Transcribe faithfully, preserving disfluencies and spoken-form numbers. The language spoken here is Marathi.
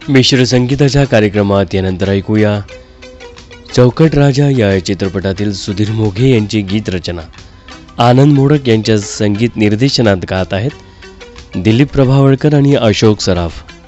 मिश्र संगीताच्या कार्यक्रमात यानंतर ऐकूया चौकट राजा या चित्रपटातील सुधीर मोघे यांची गीत रचना आनंद मोडक यांच्या संगीत निर्देशनात गात आहेत दिलीप प्रभावळकर आणि अशोक सराफ.